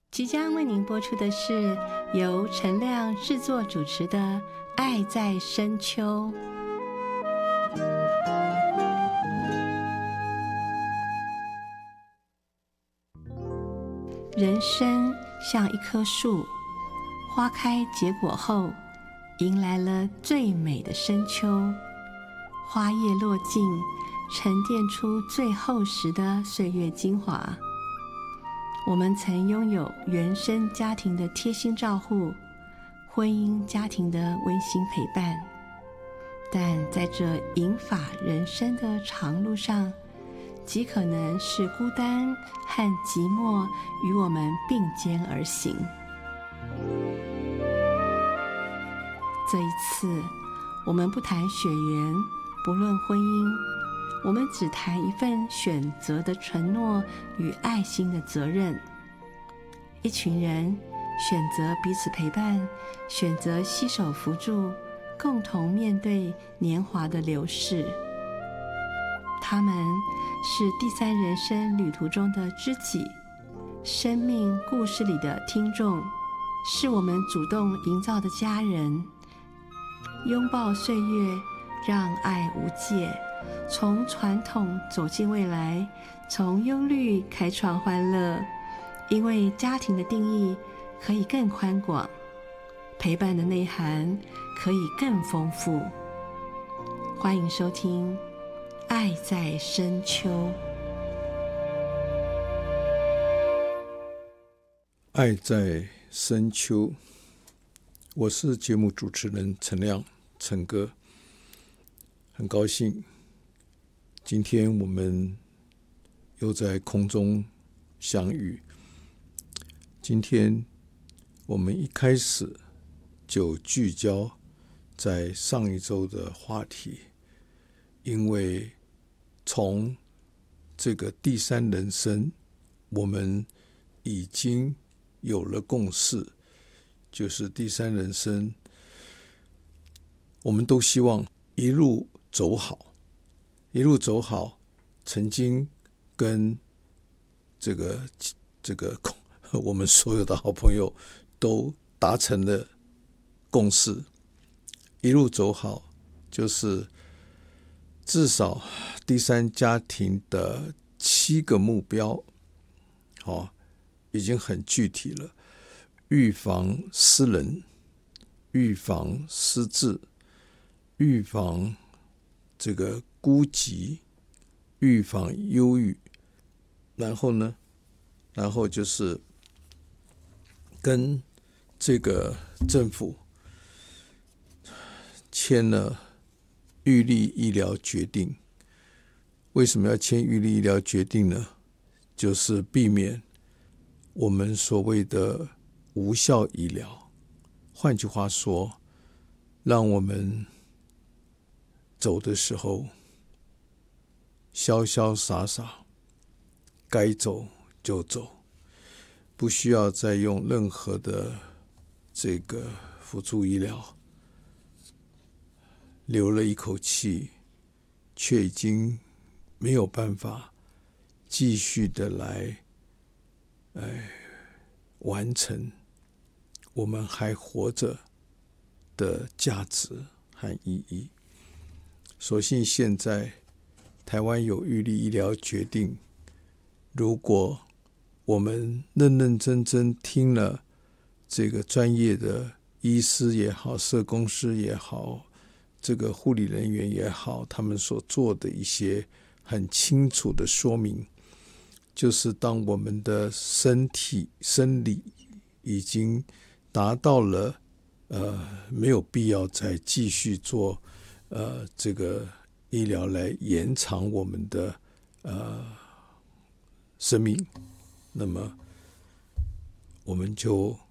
即将为您播出的是由陈亮制作主持的《爱在深秋》。人生像一棵树，花开结果后，迎来了最美的深秋。花叶落尽，沉淀出最厚实的岁月精华。我们曾拥有原生家庭的贴心照护，婚姻家庭的温馨陪伴，但在这银发人生的长路上，极可能是孤单和寂寞与我们并肩而行。这一次，我们不谈血缘，不论婚姻，我们只谈一份选择的承诺与爱心的责任。一群人选择彼此陪伴，选择携手扶助，共同面对年华的流逝。他们是第三人生旅途中的知己，生命故事里的听众，是我们主动营造的家人。拥抱岁月，让爱无界，从传统走进未来，从忧虑开创欢乐。因为家庭的定义可以更宽广，陪伴的内涵可以更丰富。欢迎收听《爱在深秋》。 爱在深秋，我是节目主持人陈亮，陈哥。很高兴今天我们又在空中相遇。今天我们一开始就聚焦在上一周的话题，因为从这个第三人生，我们已经有了共识，就是第三人生，我们都希望一路走好，一路走好。曾经跟这个我们所有的好朋友都达成了共识，一路走好，就是至少第三家庭的7个目标，已经很具体了。预防失能，预防失智，预防这个孤寂，预防忧郁。然后就是跟这个政府签了预立医疗决定。为什么要签预立医疗决定呢？就是避免我们所谓的无效医疗，换句话说，让我们走的时候潇潇洒洒，该走就走，不需要再用任何的这个辅助医疗。留了一口气，却已经没有办法继续的来完成我们还活着的价值和意义。所幸现在台湾有预立医疗决定，如果我们认认真真听了这个专业的医师也好，社工师也好，这个护理人员也好，他们所做的一些很清楚的说明，就是当我们的身体生理已经达到了没有必要再继续做这个医疗来延长我们的生命，那么我们就